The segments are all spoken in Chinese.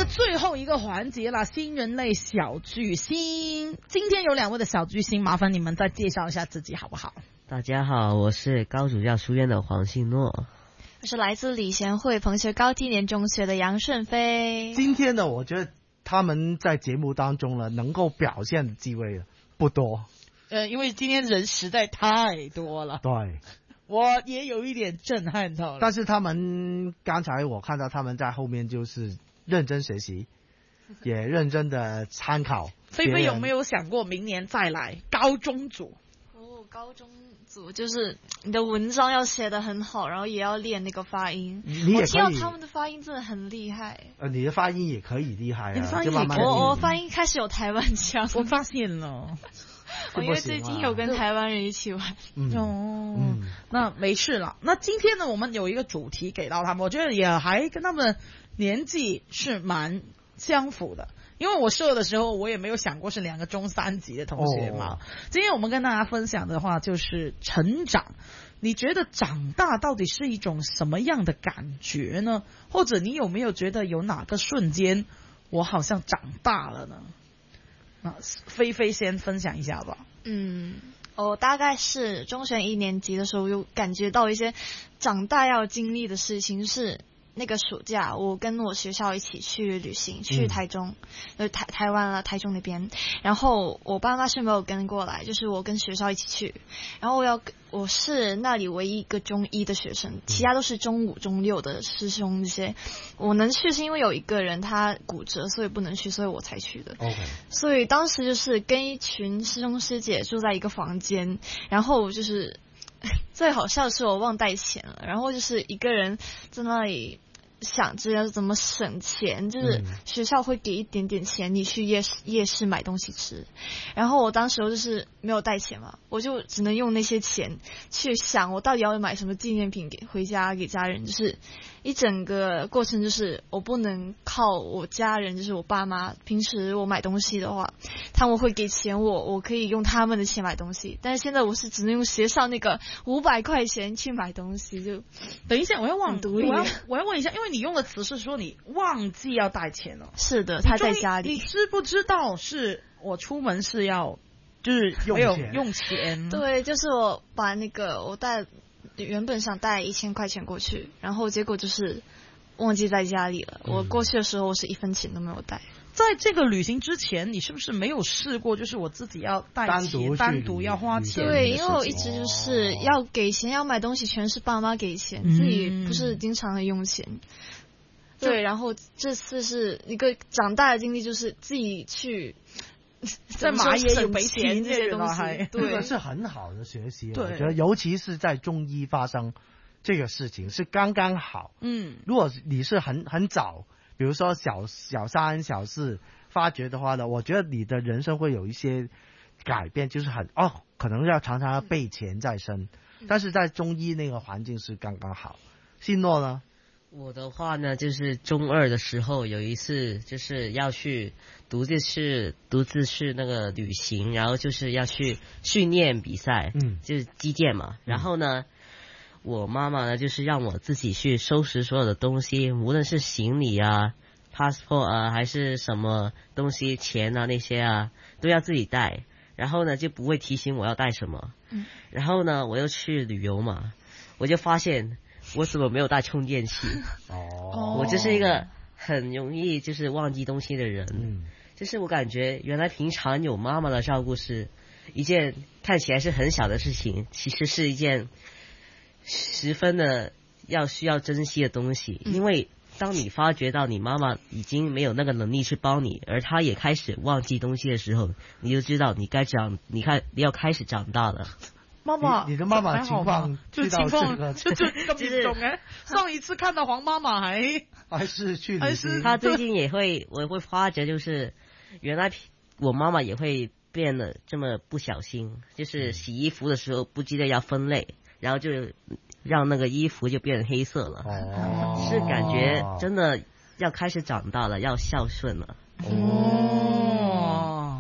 是最后一个环节了，新人类小巨星。今天有2位的小巨星，麻烦你们再介绍一下自己好不好？ 大家好，我是高主教书院的黄信诺。 我是来自礼贤会彭学高低年中学的杨顺飞。 今天呢，我觉得他们在节目当中呢，能够表现的机会不多。 因为今天人实在太多了。 对。 我也有一点震撼到了。 但是他们刚才我看到他们在后面就是认真学习，也认真的参考。 菲菲有没有想过明年再来高中组？ 高中组就是你的文章要写得很好，然后也要练那个发音。我听到他们的发音真的很厉害。 你的发音也可以厉害啊！ 你的发音我发音开始有台湾腔， 我发现了。 我因为最近有跟台湾人一起玩。 那没事了。那今天呢，我们有一个主题给到他们，我觉得也还跟他们年纪是蛮相符的。因为我设的时候，我也没有想过是2个中3级的同学嘛。今天我们跟大家分享的话就是成长。你觉得长大到底是一种什么样的感觉呢？或者你有没有觉得有哪个瞬间我好像长大了呢？菲菲先分享一下吧。 我大概是中学1年级的时候，有感觉到一些长大要经历的事情，是那个暑假我跟我学校一起去旅行，去台中，台湾了，台中那边。然后我爸妈是没有跟过来，就是我跟学校一起去。然后我是那里唯一一个中1的学生，其他都是中5、中6的师兄这些。我能去是因为有一个人他骨折，所以不能去，所以我才去的。所以当时就是跟一群师兄师姐住在一个房间，然后就是最好笑的是我忘带钱了，然后就是一个人在那里想着怎么省钱，就是学校会给一点点钱你去夜市买东西吃，然后我当时就是没有带钱嘛，我就只能用那些钱去想我到底要买什么纪念品回家给家人，就是一整个过程就是我不能靠我家人，就是我爸妈，平时我买东西的话他们会给钱我可以用他们的钱买东西，但是现在我是只能用学校那个500块钱去买东西。就等一下，我要问一下，因为你用的词是说你忘记要带钱了。 是的，他在家里。 你知不知道是我出门是要就是用钱？ 对，就是我把那个我原本想带1000块钱过去，然后结果就是忘记在家里了。我过去的时候我是1分钱都没有带。 在这个旅行之前，你是不是没有试过就是我自己要带钱，单独要花钱？ 对，因为我一直就是要给钱，要买东西全是爸妈给钱，自己不是经常的用钱。对，然后这次是一个长大的经历，就是自己去在马也有没钱这些东西。 这个是很好的学习，我觉得尤其是在中1发生这个事情是刚刚好。如果你是很早，比如说小3、小4发觉的话呢，我觉得你的人生会有一些改变，就是可能要常常备钱在身，但是在中1那个环境是刚刚好。信诺呢？ 我的话呢，就是中2的时候有一次就是要去独自去那个旅行，然后就是要去训练比赛，就是击剑嘛。然后呢，我妈妈呢就是让我自己去收拾所有的东西，无论是行李啊、passport 啊，还是什么东西、钱啊那些啊，都要自己带。然后呢就不会提醒我要带什么。然后呢我又去旅游嘛，我就发现我怎么没有带充电器。我就是一个很容易就是忘记东西的人。就是我感觉原来平常有妈妈的照顾是一件看起来是很小的事情，其实是一件十分的需要珍惜的东西。因为当你发觉到你妈妈已经没有那个能力去帮你，而她也开始忘记东西的时候，你就知道你要开始长大了。 妈妈， 你的妈妈情况就情况就咁严重嘅。上一次看到黄妈妈还是去旅行， 她最近我会发觉就是原来我妈妈也会变得这么不小心，就是洗衣服的时候不记得要分类，然后就让那个衣服就变黑色了。是感觉真的要开始长大了，要孝顺了。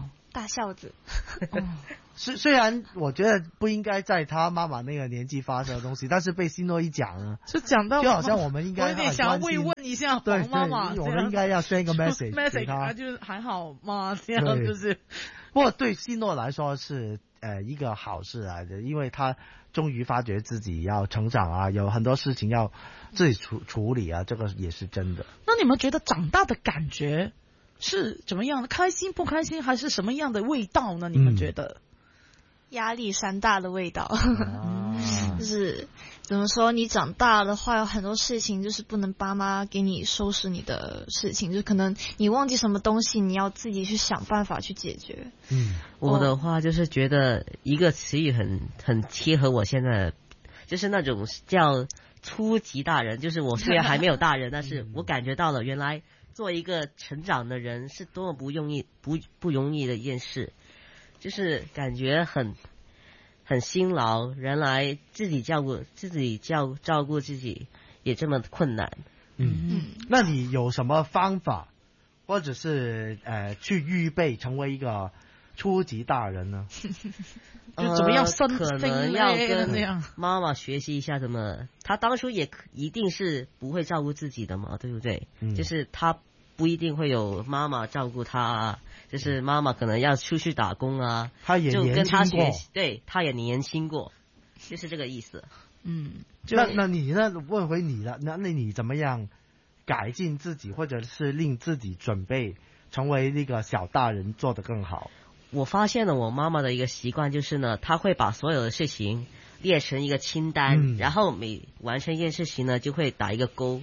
大孝子。 虽然我觉得不应该在他妈妈那个年纪发生的东西，但是被希诺一讲呢， 就讲到就好像我们应该我有点想要慰问一下黄妈妈， 我们应该要 send 一个 message 给他，就是还好吗？这样就是。 不过对希诺来说是一个好事来的，因为他终于发觉自己要成长啊，有很多事情要自己处理啊，这个也是真的。 那你们觉得长大的感觉是怎么样的？开心不开心，还是什么样的味道呢？你们觉得？ 压力山大的味道。就是怎么说，你长大的话有很多事情就是不能爸妈给你收拾你的事情，就可能你忘记什么东西，你要自己去想办法去解决。 我的话就是觉得一个词语很贴合我现在，就是那种叫初级大人，就是我虽然还没有大人，但是我感觉到了原来做一个成长的人是多么不容易的一件事，就是感觉很辛劳，原来自己照顾自己也这么困难。 那你有什么方法，或者是去预备成为一个初级大人呢？ 就怎么样可能要跟妈妈学习一下怎么，他当初也一定是不会照顾自己的嘛，对不对？就是他不一定会有妈妈照顾他啊，就是妈妈可能要出去打工啊， 他也年轻过， 对，他也年轻过，就是这个意思。 那你呢？问回你了，那你怎么样改进自己，或者是令自己准备成为那个小大人做得更好？ 我发现了我妈妈的一个习惯，就是呢，她会把所有的事情列成一个清单，然后每完成一件事情呢，就会打一个勾，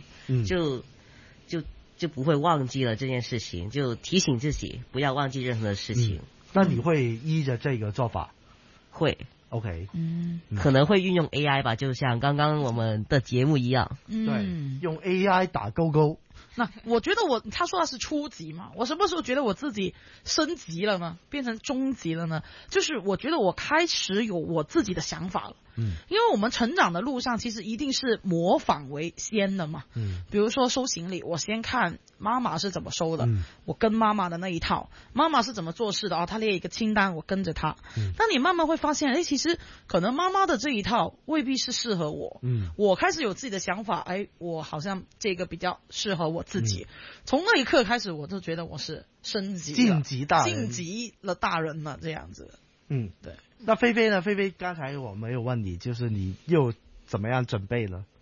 就不会忘记了这件事情，就提醒自己不要忘记任何的事情。 那你会依着这个做法？ 会。 OK， 可能会运用 AI 吧，就像刚刚我们的节目一样。 对，用 AI 打勾勾。 那我觉得他说的是初级嘛，我什么时候觉得我自己升级了呢？变成中级了呢？就是我觉得我开始有我自己的想法了。因为我们成长的路上其实一定是模仿为先的嘛。比如说收行李，我先看妈妈是怎么收的，我跟妈妈的那一套，妈妈是怎么做事的她列一个清单，我跟着她。那你慢慢会发现，其实可能妈妈的这一套未必是适合我。我开始有自己的想法，我好像这个比较适合我自己。从那一刻开始，我就觉得我是升级了，晋级了大人了这样子。对。 那菲菲呢？菲菲刚才我没有问你，就是你又怎么样准备了？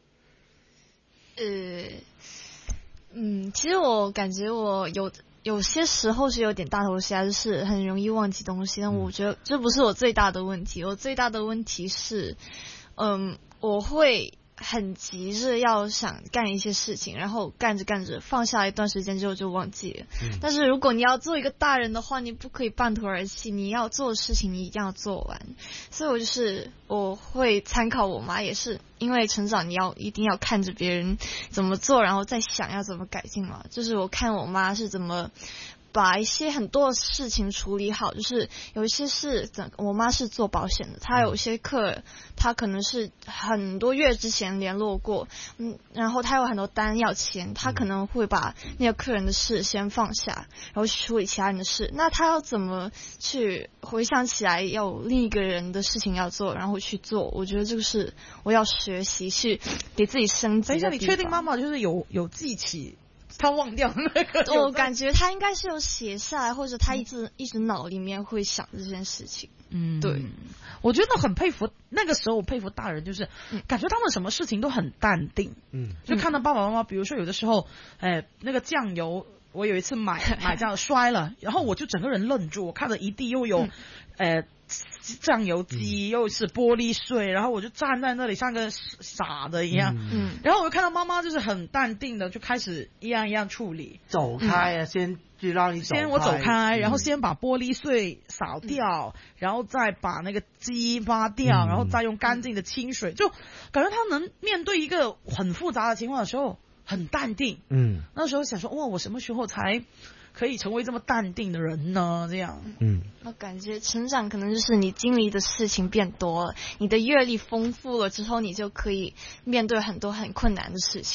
其实我感觉我有些时候是有点大头虾，就是很容易忘记东西，但我觉得这不是我最大的问题。我最大的问题是，我会很急着要想干一些事情，然后干着放下一段时间之后就忘记了。但是如果你要做一个大人的话，你不可以半途而弃，你要做的事情你一定要做完。所以我会参考我妈，也是因为成长你一定要看着别人怎么做，然后再想要怎么改进嘛。就是我看我妈是怎么把一些很多的事情处理好，就是有一些是我妈是做保险的，她有些客她可能是很多月之前联络过，然后她有很多单要签，她可能会把那个客人的事先放下，然后去处理其他人的事。那她要怎么去回想起来有另一个人的事情要做，然后去做？我觉得这个是我要学习去给自己升级的地方。 等一下，你确定妈妈就是有记起？他忘掉那个， 我感觉他应该是有写下来，或者他一直脑里面会想这件事情。对， 我觉得很佩服，那个时候我佩服大人，就是感觉他们什么事情都很淡定。就看到爸爸妈妈，比如说有的时候，那个酱油，我有一次买这样摔了，然后我就整个人愣住，我看着一地又有，酱油机又是玻璃碎，然后我就站在那里像个傻的一样。然后我就看到妈妈就是很淡定的就开始一样一样处理。 走开啊，先就让你走开。 先我走开，然后先把玻璃碎扫掉，然后再把那个鸡挖掉，然后再用干净的清水，就感觉他能面对一个很复杂的情况的时候很淡定。那时候想说，哇，我什么时候才可以成为这么淡定的人呢？这样， 我感觉成长可能就是你经历的事情变多了，你的阅历丰富了之后，你就可以面对很多很困难的事情。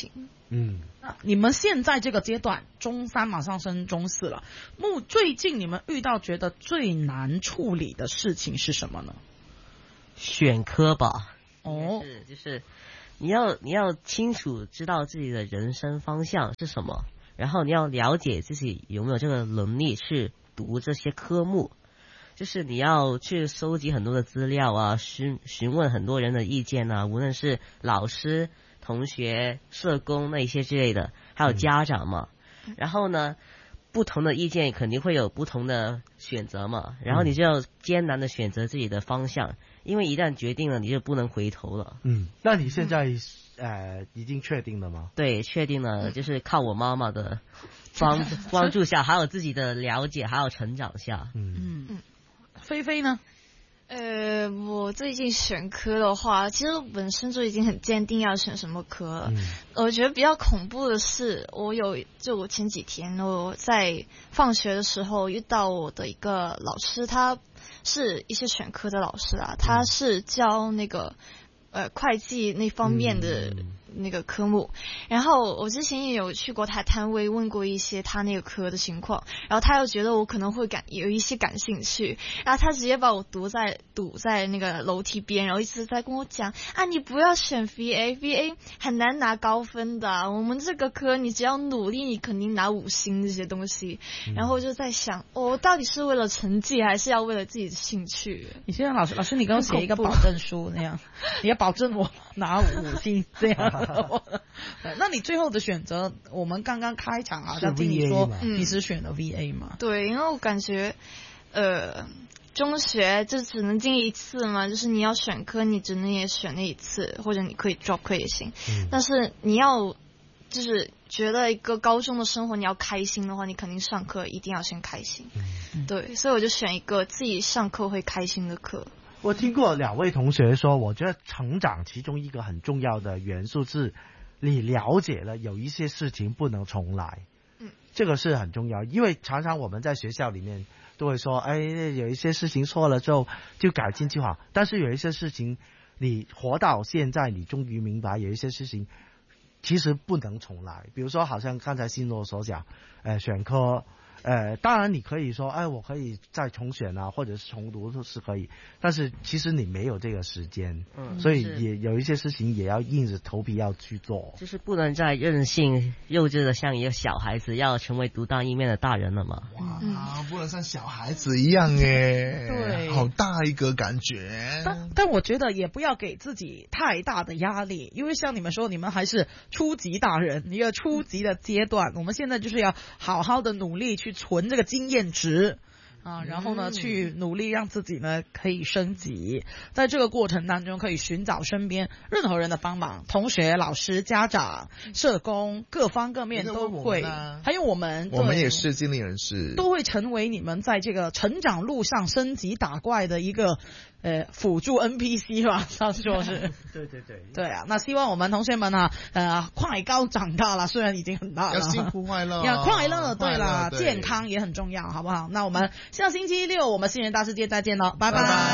那你们现在这个阶段，中3马上升中4了，最近你们遇到觉得最难处理的事情是什么呢？ 选科吧。 就是你要清楚知道自己的人生方向是什么，然后你要了解自己有没有这个能力去读这些科目，就是你要去收集很多的资料啊，询问很多人的意见啊，无论是老师、同学、社工那些之类的，还有家长嘛。然后呢，不同的意见肯定会有不同的选择嘛，然后你就要艰难的选择自己的方向，因为一旦决定了你就不能回头了。 那你现在已经确定了吗？ 对，确定了，就是靠我妈妈的帮助下，还有自己的了解，还有成长下。 菲菲呢？ 我最近选科的话，其实我本身就已经很坚定要选什么科了。我觉得比较恐怖的是，我前几天我在放学的时候遇到我的一个老师，他是一些选科的老师啊，他是教那个会计那方面的那个科目，然后我之前也有去过他摊位问过一些他那个科的情况，然后他又觉得我可能会有一些感兴趣，然后他直接把我堵在那个楼梯边，然后一直在跟我讲啊，你不要选 VA 很难拿高分的，我们这个科你只要努力你肯定拿5星这些东西。然后我就在想，我到底是为了成绩还是要为了自己的兴趣？ 你现在老师你给我写一个保证书那样，你要保证我拿5星这样。那你最后的选择，我们刚刚开场好像听你说你是选了 VA 嘛？ 对，因为我感觉中学就只能进一次嘛，就是你要选科你只能也选那一次，或者你可以 drop 科也行。但是你要就是觉得一个高中的生活你要开心的话，你肯定上课一定要先开心。对，所以我就选一个自己上课会开心的课。 我听过2位同学说，我觉得成长其中一个很重要的元素是你了解了有一些事情不能重来。这个是很重要，因为常常我们在学校里面都会说，有一些事情错了之后就改进就好，但是有一些事情你活到现在你终于明白有一些事情其实不能重来。比如说好像刚才新罗所讲选科当然你可以说我可以再重选啊，或者是重读都是可以，但是其实你没有这个时间，所以也有一些事情也要硬着头皮要去做， 就是不能再任性幼稚的像一个小孩子，要成为独当一面的大人了嘛。 哇，不能像小孩子一样对，好大一个感觉。 但我觉得也不要给自己太大的压力，因为像你们说你们还是初级大人，一个初级的阶段，我们现在就是要好好的努力去存这个经验值啊，然后呢去努力让自己呢可以升级，在这个过程当中可以寻找身边任何人的帮忙，同学、老师、家长、社工，各方各面都会，还有我们也是经理人士， 都会成为你们在这个成长路上升级打怪的一个辅助 NPC 吧，他说是对啊。那希望我们同学们快高长大了，虽然已经很大了， 要幸福快乐， 要快乐，对了，健康也很重要，好不好？那我们下星期6我们新人大世界再见了，拜拜。